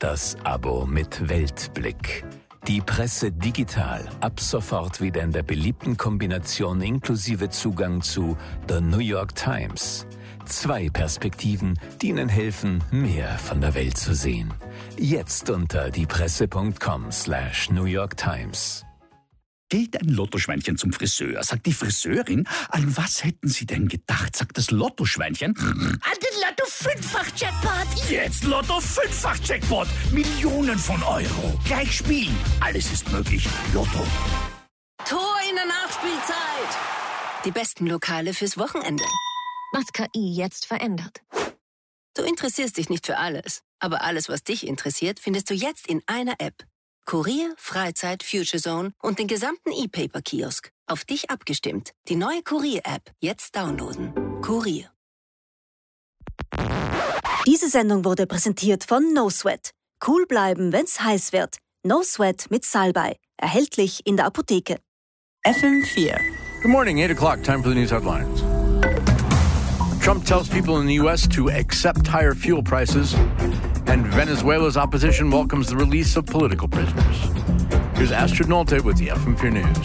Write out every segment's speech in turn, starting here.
das Abo mit Weltblick. Die Presse digital, ab sofort wieder in der beliebten Kombination inklusive Zugang zu The New York Times. 2 Perspektiven, die Ihnen helfen, mehr von der Welt zu sehen. Jetzt unter diepresse.com/New York Times. Geht ein Lottoschweinchen zum Friseur, sagt die Friseurin, an was hätten Sie denn gedacht, sagt das Lottoschweinchen? An den Lotto-5-fach-Jackpot. Jetzt Lotto-5-fach-Jackpot. Millionen von Euro. Gleich spielen. Alles ist möglich. Lotto. Tor in der Nachspielzeit. Die besten Lokale fürs Wochenende. Was KI jetzt verändert. Du interessierst dich nicht für alles, aber alles, was dich interessiert, findest du jetzt in einer App. Kurier, Freizeit, Future Zone und den gesamten E-Paper-Kiosk. Auf dich abgestimmt. Die neue Kurier-App. Jetzt downloaden. Kurier. Diese Sendung wurde präsentiert von No Sweat. Cool bleiben, wenn's heiß wird. No Sweat mit Salbei. Erhältlich in der Apotheke. FM4. Good morning, 8 o'clock. Time for the news headlines. Trump tells people in the U.S. to accept higher fuel prices, and Venezuela's opposition welcomes the release of political prisoners. Here's Astrid Nolte with the FM4 News.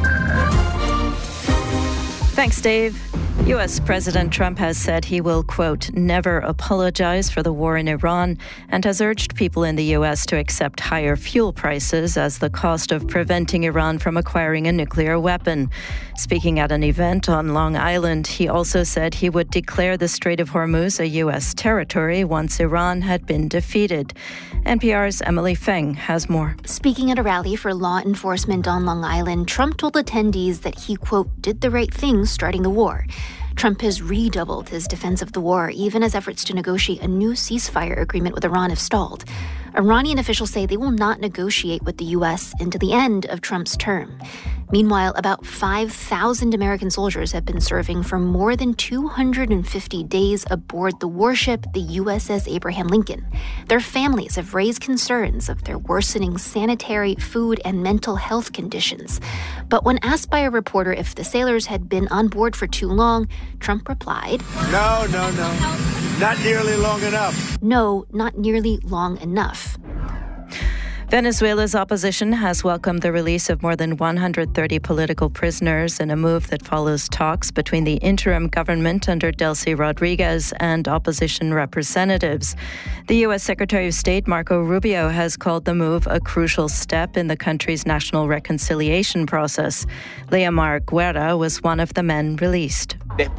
Thanks, Dave. U.S. President Trump has said he will, quote, never apologize for the war in Iran and has urged people in the U.S. to accept higher fuel prices as the cost of preventing Iran from acquiring a nuclear weapon. Speaking at an event on Long Island, he also said he would declare the Strait of Hormuz a U.S. territory once Iran had been defeated. NPR's Emily Feng has more. Speaking at a rally for law enforcement on Long Island, Trump told attendees that he, quote, did the right thing starting the war. Trump has redoubled his defense of the war, even as efforts to negotiate a new ceasefire agreement with Iran have stalled. Iranian officials say they will not negotiate with the U.S. until the end of Trump's term. Meanwhile, about 5,000 American soldiers have been serving for more than 250 days aboard the warship, the USS Abraham Lincoln. Their families have raised concerns of their worsening sanitary, food, and mental health conditions. But when asked by a reporter if the sailors had been on board for too long, Trump replied, No. Not nearly long enough. No, not nearly long enough. Venezuela's opposition has welcomed the release of more than 130 political prisoners in a move that follows talks between the interim government under Delcy Rodriguez and opposition representatives. The U.S. Secretary of State Marco Rubio has called the move a crucial step in the country's national reconciliation process. Leomar Guerra was one of the men released.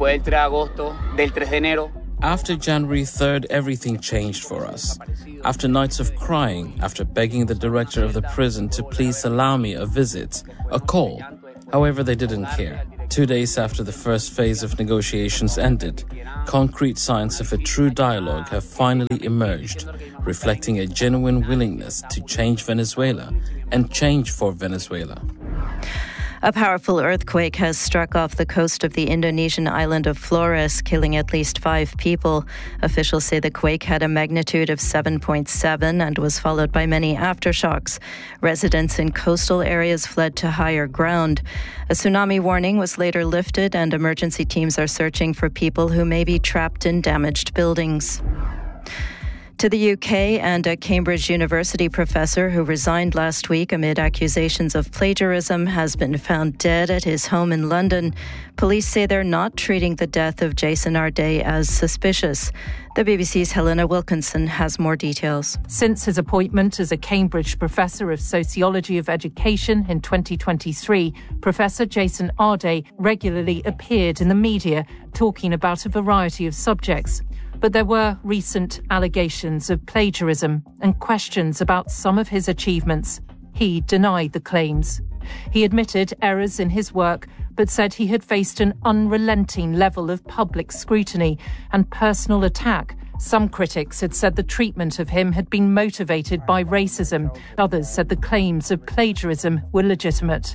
After January 3rd, everything changed for us. After nights of crying, after begging the director of the prison to please allow me a visit, a call. However, they didn't care. 2 days after the first phase of negotiations ended, concrete signs of a true dialogue have finally emerged, reflecting a genuine willingness to change Venezuela and change for Venezuela. A powerful earthquake has struck off the coast of the Indonesian island of Flores, killing at least 5 people. Officials say the quake had a magnitude of 7.7 and was followed by many aftershocks. Residents in coastal areas fled to higher ground. A tsunami warning was later lifted, and emergency teams are searching for people who may be trapped in damaged buildings. To the UK, and a Cambridge University professor who resigned last week amid accusations of plagiarism has been found dead at his home in London. Police say they're not treating the death of Jason Arday as suspicious. The BBC's Helena Wilkinson has more details. Since his appointment as a Cambridge Professor of Sociology of Education in 2023, Professor Jason Arday regularly appeared in the media talking about a variety of subjects. But there were recent allegations of plagiarism and questions about some of his achievements. He denied the claims. He admitted errors in his work, but said he had faced an unrelenting level of public scrutiny and personal attack. Some critics had said the treatment of him had been motivated by racism. Others said the claims of plagiarism were legitimate.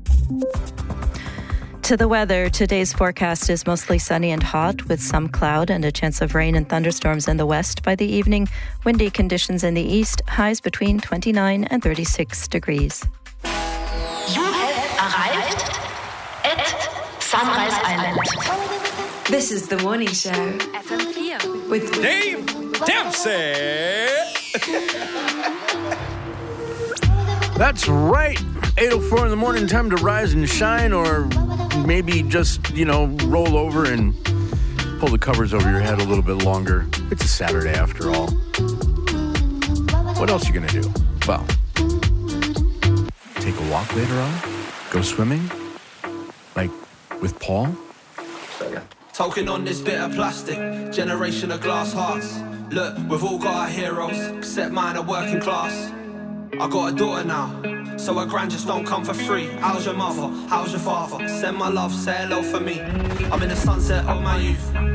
To the weather, today's forecast is mostly sunny and hot with some cloud and a chance of rain and thunderstorms in the west by the evening. Windy conditions in the east, highs between 29 and 36 degrees. You have arrived at Sunrise Island. This is The Morning Show. FM4. With Dave Dempsey. That's right. 8:04 in the morning, time to rise and shine, or maybe just, roll over and pull the covers over your head a little bit longer. It's a Saturday after all. What else are you going to do? Well, take a walk later on? Go swimming? Like with Paul? Talking on this bit of plastic, generation of glass hearts. Look, we've all got our heroes, except mine are working class. I got a daughter now, so her grand just don't come for free. How's your mother? How's your father? Send my love, say hello for me. I'm in the sunset of my youth.